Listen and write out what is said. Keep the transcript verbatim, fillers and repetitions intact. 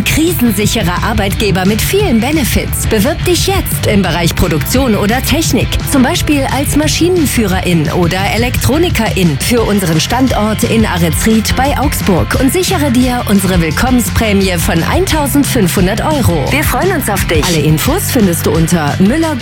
ein krisensicherer Arbeitgeber mit vielen Benefits. Bewirb dich jetzt im Bereich Produktion oder Technik. Zum Beispiel als Maschinenführerin oder Elektronikerin für unseren Standort in Ahretsried bei Augsburg und sichere dir unsere Willkommensprämie von eintausendfünfhundert Euro. Wir freuen uns auf dich. Alle Infos findest du unter müller